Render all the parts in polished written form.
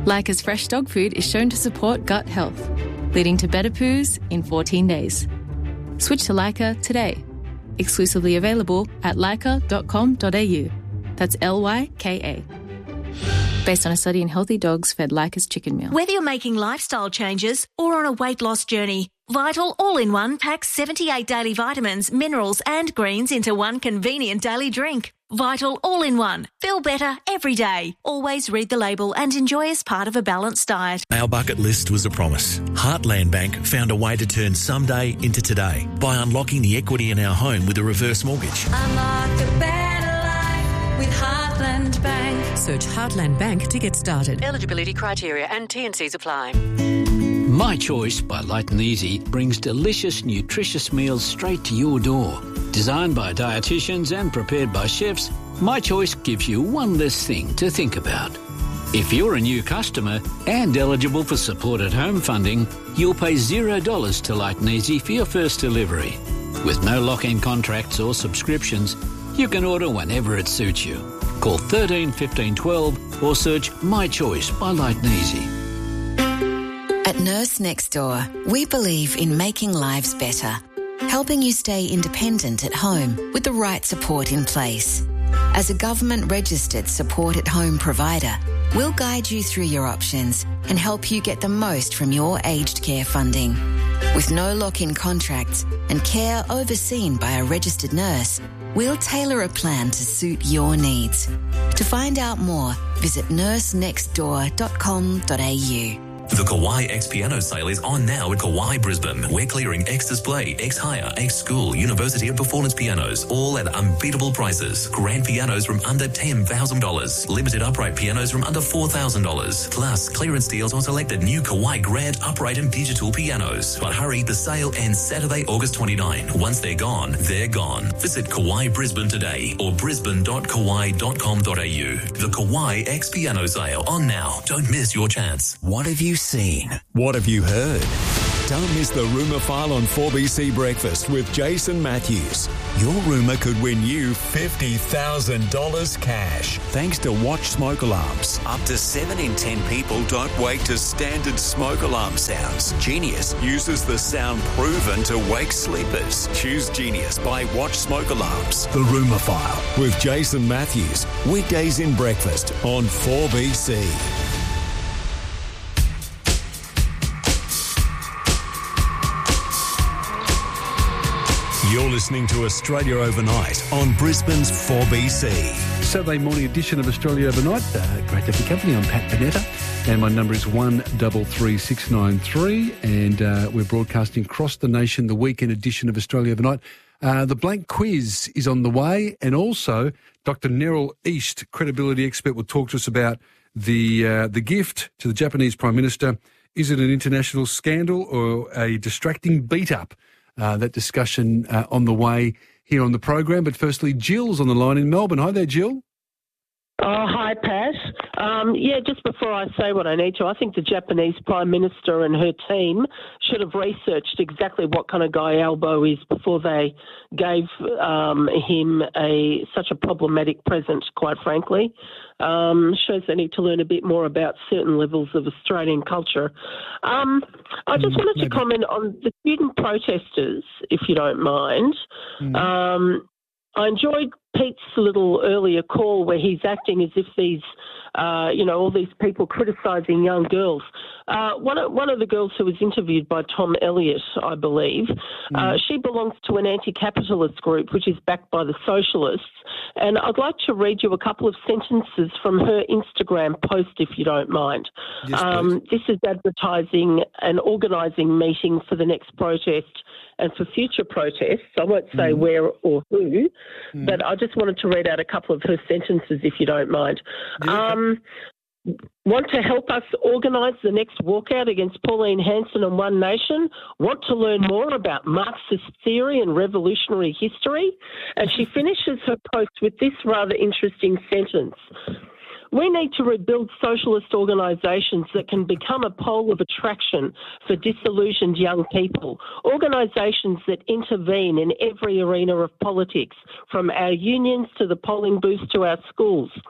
Leica's fresh dog food is shown to support gut health, leading to better poos in 14 days. Switch to Leica today. Exclusively available at leica.com.au. That's Lyka. Based on a study in healthy dogs fed Leica's chicken meal. Whether you're making lifestyle changes or on a weight loss journey, Vital All-in-One packs 78 daily vitamins, minerals and greens into one convenient daily drink. Vital All-in-One. Feel better every day. Always read the label and enjoy as part of a balanced diet. Our bucket list was a promise. Heartland Bank found a way to turn someday into today by unlocking the equity in our home with a reverse mortgage. Unlock a better life with Heartland Bank. Search Heartland Bank to get started. Eligibility criteria and T&Cs apply. My Choice by Light and Easy brings delicious, nutritious meals straight to your door. Designed by dietitians and prepared by chefs, My Choice gives you one less thing to think about. If you're a new customer and eligible for supported home funding, you'll pay $0 to Light and Easy for your first delivery. With no lock-in contracts or subscriptions, you can order whenever it suits you. Call 13 15 12 or search My Choice by Light and Easy. At Nurse Next Door, we believe in making lives better, helping you stay independent at home with the right support in place. As a government-registered support-at-home provider, we'll guide you through your options and help you get the most from your aged care funding. With no lock-in contracts and care overseen by a registered nurse, we'll tailor a plan to suit your needs. To find out more, visit nursenextdoor.com.au. The Kauai X Piano Sale is on now at Kauai Brisbane. We're clearing X Display, X Hire, X School, University of Performance pianos, all at unbeatable prices. Grand pianos from under $10,000. Limited upright pianos from under $4,000. Plus, clearance deals on selected new Kauai Grand upright and digital pianos. But hurry, the sale ends Saturday, August 29. Once they're gone, they're gone. Visit Kauai Brisbane today or brisbane.kauai.com.au. The Kauai X Piano Sale on now. Don't miss your chance. What have you seen? What have you heard? Don't miss the Rumour File on 4BC Breakfast with Jason Matthews. Your rumour could win you $50,000 cash thanks to Watch Smoke Alarms. Up to 7 in 10 people don't wake to standard smoke alarm sounds. Genius uses the sound proven to wake sleepers. Choose Genius by Watch Smoke Alarms. The Rumour File with Jason Matthews. Weekdays in breakfast on 4BC. You're listening to Australia Overnight on Brisbane's 4BC. Saturday morning edition of Australia Overnight. Great to have your company. I'm Pat Panetta and my number is 133693 and we're broadcasting across the nation the weekend edition of Australia Overnight. The blank quiz is on the way and also Dr. Neril East, credibility expert, will talk to us about the gift to the Japanese Prime Minister. Is it an international scandal or a distracting beat-up? That discussion on the way here on the program. But firstly, Jill's on the line in Melbourne. Hi there, Jill. Hi, Pat. Just before I say what I need to, I think the Japanese Prime Minister and her team should have researched exactly what kind of guy Albo is before they gave him such a problematic present, quite frankly. Shows they need to learn a bit more about certain levels of Australian culture. I just wanted to comment on the student protesters, if you don't mind. I enjoyed Pete's little earlier call where he's acting as if these, all these people criticising young girls. One of the girls who was interviewed by Tom Elliott, I believe, she belongs to an anti-capitalist group which is backed by the socialists. And I'd like to read you a couple of sentences from her Instagram post, if you don't mind. Yes, this is advertising an organising meeting for the next protest and for future protests. I won't say where or who, but I just wanted to read out a couple of her sentences, if you don't mind. Want to help us organise the next walkout against Pauline Hanson and One Nation? Want to learn more about Marxist theory and revolutionary history? And she finishes her post with this rather interesting sentence. We need to rebuild socialist organisations that can become a pole of attraction for disillusioned young people, organisations that intervene in every arena of politics, from our unions to the polling booths to our schools.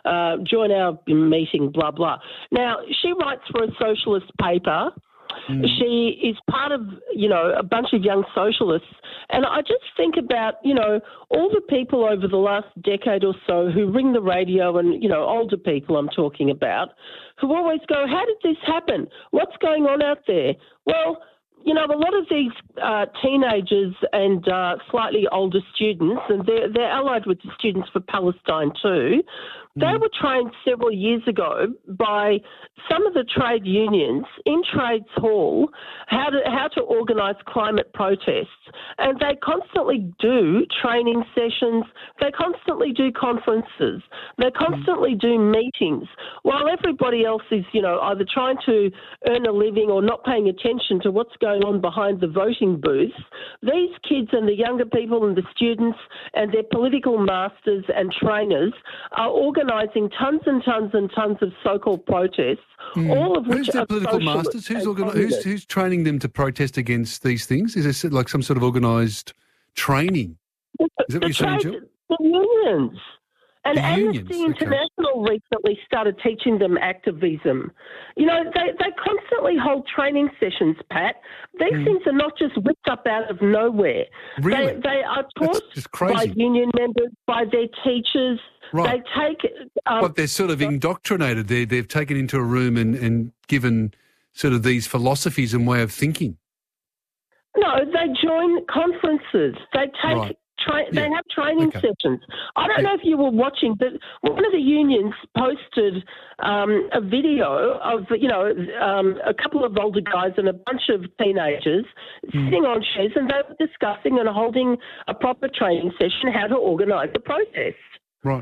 join our meeting, blah, blah. Now, she writes for a socialist paper. She is part of, a bunch of young socialists. And I just think about, all the people over the last decade or so who ring the radio and, older people I'm talking about, who always go, how did this happen? What's going on out there? Well, a lot of these teenagers and slightly older students, and they're allied with the Students for Palestine too, they were trained several years ago by some of the trade unions in Trades Hall how to organise climate protests. And they constantly do training sessions, they constantly do conferences, they constantly do meetings, while everybody else is, either trying to earn a living or not paying attention to what's going on behind the voting booths. These kids and the younger people and the students and their political masters and trainers are organising tons and tons and tons of so-called protests, all of which Who's the political masters? Who's training them to protest against these things? Is there like some sort of organised training? Is that what you're saying, Jill? The unions. And Amnesty International recently started teaching them activism. They constantly hold training sessions, Pat. These things are not just whipped up out of nowhere. Really? They are taught by union members, by their teachers. Right. They take... but they're sort of indoctrinated. They've taken into a room and given sort of these philosophies and way of thinking. No, they join conferences. They take... Right. They have training sessions. I don't know if you were watching, but one of the unions posted a video of, a couple of older guys and a bunch of teenagers sitting on chairs, and they were discussing and holding a proper training session how to organise a protest. Right.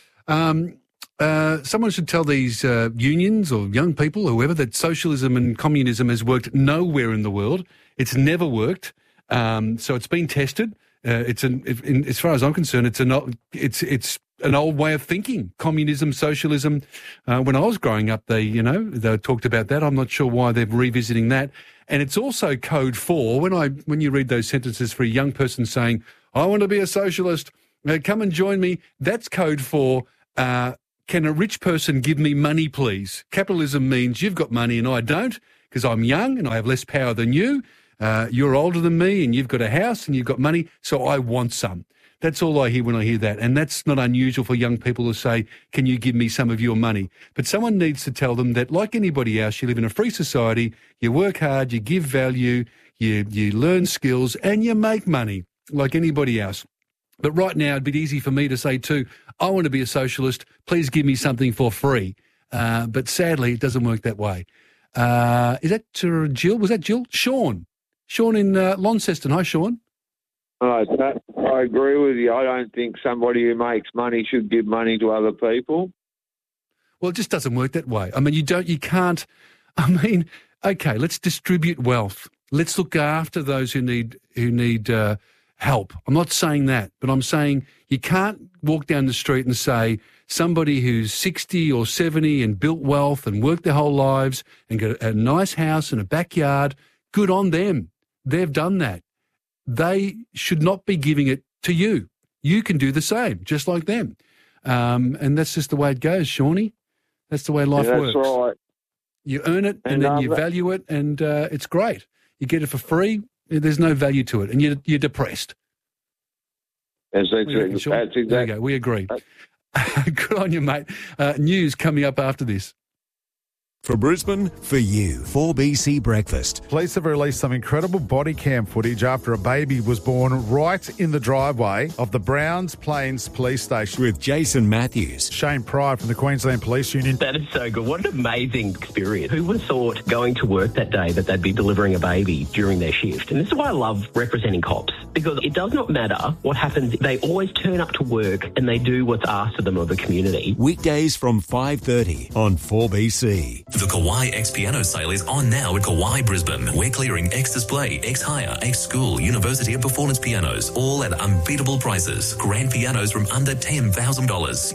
Someone should tell these unions or young people, whoever, that socialism and communism has worked nowhere in the world. It's never worked. So it's been tested. As far as I'm concerned, it's an old way of thinking. Communism, socialism. When I was growing up, they talked about that. I'm not sure why they're revisiting that. And it's also code for when you read those sentences for a young person saying, "I want to be a socialist. Come and join me." That's code for can a rich person give me money, please? Capitalism means you've got money and I don't because I'm young and I have less power than you. You're older than me and you've got a house and you've got money, so I want some. That's all I hear when I hear that. And that's not unusual for young people to say, can you give me some of your money? But someone needs to tell them that, like anybody else, you live in a free society, you work hard, you give value, you learn skills, and you make money like anybody else. But right now, it'd be easy for me to say too, I want to be a socialist, please give me something for free. But sadly, it doesn't work that way. Is that Jill? Was that Jill? Sean in Launceston. Hi, Sean. Hi, Pat. I agree with you. I don't think somebody who makes money should give money to other people. Well, it just doesn't work that way. I mean, you can't. I mean, okay, let's distribute wealth. Let's look after those who need help. I'm not saying that, but I'm saying you can't walk down the street and say somebody who's 60 or 70 and built wealth and worked their whole lives and got a nice house and a backyard, good on them. They've done that. They should not be giving it to you. You can do the same, just like them. And that's just the way it goes, Shawnee. That's the way life works. That's right. You earn it and then you value it, and it's great. You get it for free. There's no value to it, and you're depressed. That's exactly. There you go. We agree. Good on you, mate. News coming up after this. For Brisbane, for you, 4BC Breakfast. Police have released some incredible body cam footage after a baby was born right in the driveway of the Browns Plains Police Station. With Jason Matthews. Shane Pride from the Queensland Police Union. That is so good. What an amazing experience. Who would have thought going to work that day that they'd be delivering a baby during their shift? And this is why I love representing cops, because it does not matter what happens. They always turn up to work and they do what's asked of them of the community. Weekdays from 5:30 on 4BC. The Kawai X Piano sale is on now at Kawai Brisbane. We're clearing X Display, X Hire, X School, University of Performance pianos, all at unbeatable prices. Grand pianos from under $10,000. Limited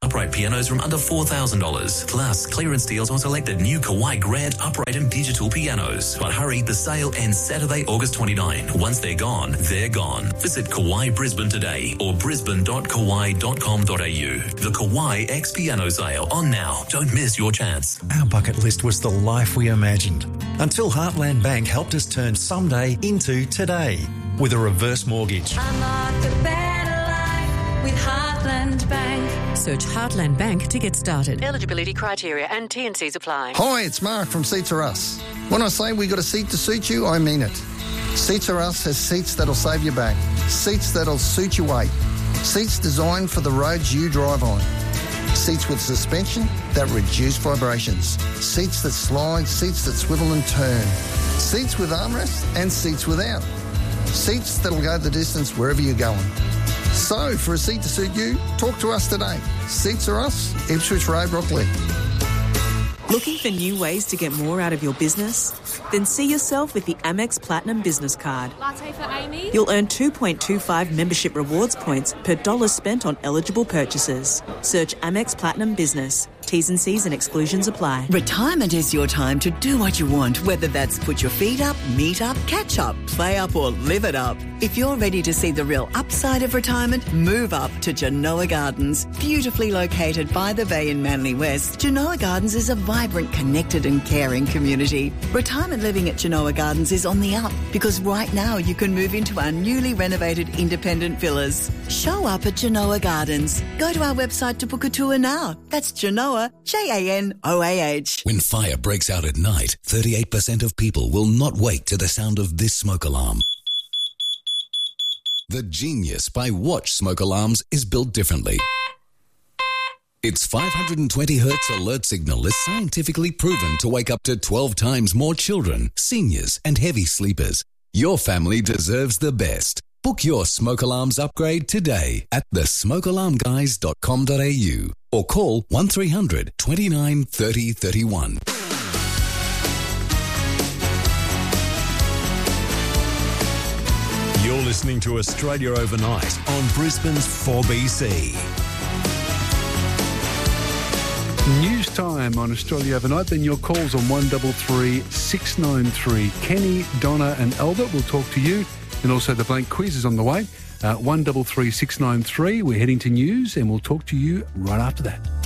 upright pianos from under $4,000. Plus, clearance deals on selected new Kawai Grand upright and digital pianos. But hurry, the sale ends Saturday, August 29. Once they're gone, they're gone. Visit Kawai Brisbane today or brisbane.kawai.com.au. The Kawai X Piano Sale on now. Don't miss your chance. Our bucket list was the life we imagined until Heartland Bank helped us turn someday into today with a reverse mortgage. Unlock a better life with Heartland Bank. Search Heartland Bank to get started. Eligibility criteria and T&Cs apply. Hi, it's Mark from Seats Are Us. When I say we got a seat to suit you, I mean it. Seats Are Us has seats that'll save you back. Seats that'll suit your weight. Seats designed for the roads you drive on. Seats with suspension that reduce vibrations. Seats that slide, seats that swivel and turn. Seats with armrests and seats without. Seats that'll go the distance wherever you're going. So, for a seat to suit you, talk to us today. Seats Are Us, Ipswich Road, Rockley. Looking for new ways to get more out of your business? Then see yourself with the Amex Platinum Business Card. Latte for Amy. You'll earn 2.25 membership rewards points per dollar spent on eligible purchases. Search Amex Platinum Business. T's and C's and exclusions apply. Retirement is your time to do what you want, whether that's put your feet up, meet up, catch up, play up or live it up. If you're ready to see the real upside of retirement, move up to Genoa Gardens. Beautifully located by the bay in Manly West, Genoa Gardens is a vibrant, connected and caring community. Retirement living at Genoa Gardens is on the up because right now you can move into our newly renovated independent villas. Show up at Genoa Gardens. Go to our website to book a tour now. That's Genoa, Janoah. When fire breaks out at night, 38% of people will not wake to the sound of this smoke alarm. The genius by Watch smoke alarms is built differently. Its 520 hertz alert signal is scientifically proven to wake up to 12 times more children, seniors and heavy sleepers. Your family deserves the best. Book your smoke alarms upgrade today at thesmokealarmguys.com.au or call 1300 29 30 31. You're listening to Australia Overnight on Brisbane's 4BC. News time on Australia Overnight. Then your calls on 133 693. Kenny, Donna and Albert will talk to you. And also the blank quiz is on the way. 133 693. We're heading to news and we'll talk to you right after that.